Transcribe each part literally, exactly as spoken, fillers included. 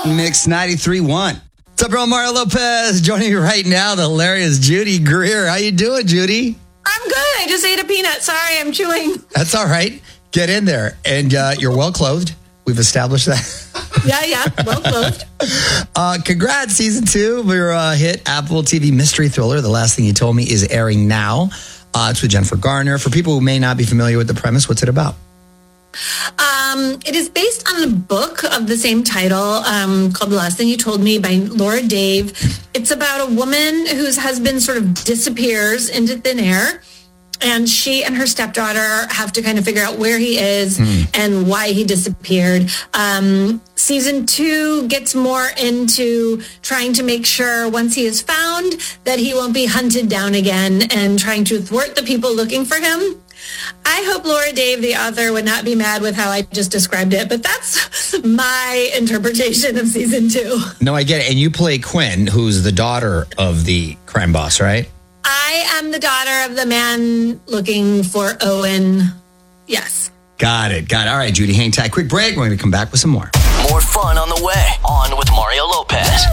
Mix ninety-three point one. What's up, bro? Mario Lopez joining me right now. The hilarious Judy Greer. How you doing, Judy? I'm good. I just ate a peanut. Sorry, I'm chewing. That's all right. Get in there. And uh, you're well clothed. We've established that. Yeah, yeah. Well clothed. uh, congrats, season two of your uh, hit Apple T V mystery thriller. The Last Thing You Told Me is airing now. Uh, it's with Jennifer Garner. For people who may not be familiar with the premise, what's it about? Um, it is based on a book of the same title um, called The Last Thing You Told Me by Laura Dave. It's about a woman whose husband sort of disappears into thin air. And she and her stepdaughter have to kind of figure out where he is mm. and why he disappeared. Um, season two gets more into trying to make sure once he is found that he won't be hunted down again and trying to thwart the people looking for him. I hope Laura Dave, the author, would not be mad with how I just described it, but that's my interpretation of season two. No, I get it. And you play Quinn, who's the daughter of the crime boss, right? I am the daughter of the man looking for Owen. Yes. Got it. Got it. All right, Judy, hang tight. Quick break. We're going to come back with some more. More fun on the way. On with Mario Lopez.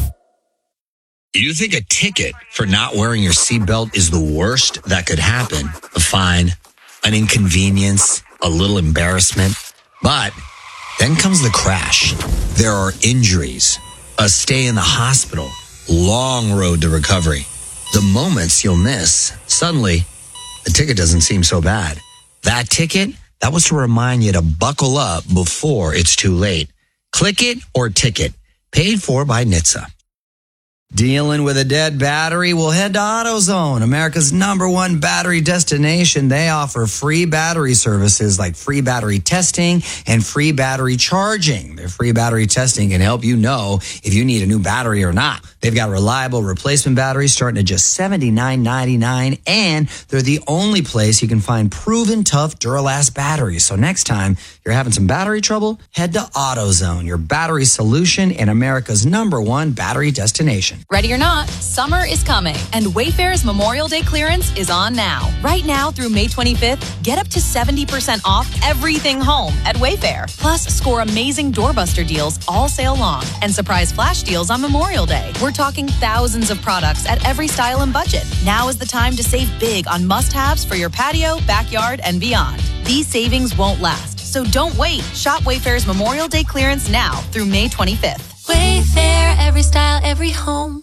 You think a ticket for not wearing your seatbelt is the worst that could happen? A fine, an inconvenience, a little embarrassment. But then comes the crash. There are injuries, a stay in the hospital, long road to recovery. The moments you'll miss, suddenly, the ticket doesn't seem so bad. That ticket, that was to remind you to buckle up before it's too late. Click it or ticket. Paid for by N H T S A. Dealing with a dead battery? Well, head to AutoZone, America's number one battery destination. They offer free battery services like free battery testing and free battery charging. Their free battery testing can help you know if you need a new battery or not. They've got reliable replacement batteries starting at just seventy-nine ninety-nine, and they're the only place you can find proven tough Duralast batteries. So next time you're having some battery trouble, head to AutoZone, your battery solution and America's number one battery destination. Ready or not, summer is coming, and Wayfair's Memorial Day clearance is on now. Right now through May twenty-fifth, get up to seventy percent off everything home at Wayfair. Plus, score amazing doorbuster deals all sale long and surprise flash deals on Memorial Day. We're talking thousands of products at every style and budget. Now is the time to save big on must-haves for your patio, backyard, and beyond. These savings won't last, so don't wait. Shop Wayfair's Memorial Day clearance now through May twenty-fifth. Wayfair, every style, every home.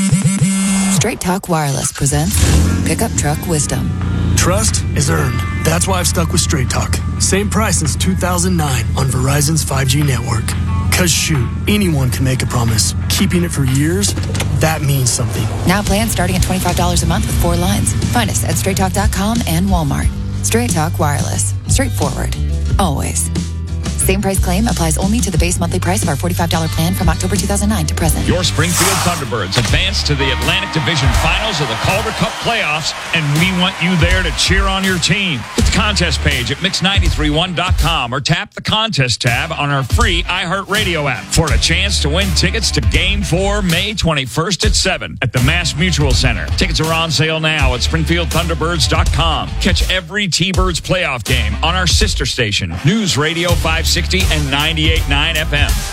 Straight Talk Wireless presents Pickup Truck Wisdom. Trust is earned. That's why I've stuck with Straight Talk. Same price since two thousand nine on Verizon's five G network. Cause shoot, anyone can make a promise. Keeping it for years, that means something. Now plans starting at twenty-five dollars a month with four lines. Find us at straight talk dot com and Walmart. Straight Talk Wireless. Straightforward. Always. Same price claim applies only to the base monthly price of our forty-five dollars plan from October two thousand nine to present. Your Springfield Thunderbirds advance to the Atlantic Division Finals of the Calder Cup playoffs, and we want you there to cheer on your team. Hit the contest page at mix nine three one dot com or tap the contest tab on our free iHeartRadio app for a chance to win tickets to Game four, May twenty-first at seven at the Mass Mutual Center. Tickets are on sale now at springfield thunderbirds dot com. Catch every T-Birds playoff game on our sister station, News Radio five sixty and ninety-eight point nine F M.